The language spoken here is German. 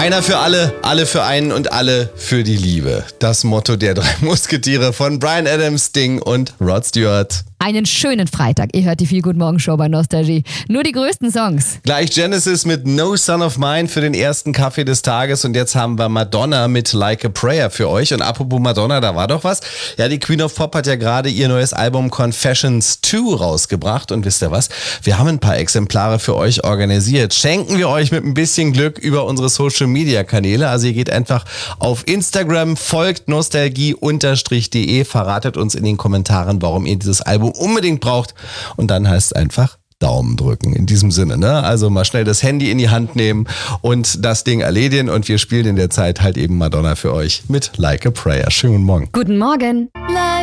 Einer für alle, alle für einen und alle für die Liebe. Das Motto der 3 Musketiere von Bryan Adams, Sting und Rod Stewart. Einen schönen Freitag. Ihr hört die Viel Guten Morgen Show bei Nostalgie. Nur die größten Songs. Gleich Genesis mit No Son of Mine für den ersten Kaffee des Tages. Und jetzt haben wir Madonna mit Like a Prayer für euch. Und apropos Madonna, da war doch was. Ja, die Queen of Pop hat ja gerade ihr neues Album Confessions 2 rausgebracht. Und wisst ihr was? Wir haben ein paar Exemplare für euch organisiert. Schenken wir euch mit ein bisschen Glück über unsere Social-Media-Kanäle. Also ihr geht einfach auf Instagram, folgt nostalgie_de, verratet uns in den Kommentaren, warum ihr dieses Album unbedingt braucht, und dann heißt es einfach Daumen drücken. In diesem Sinne, ne? Also mal schnell das Handy in die Hand nehmen und das Ding erledigen, und wir spielen in der Zeit halt eben Madonna für euch mit Like a Prayer. Schönen guten Morgen. Guten Morgen.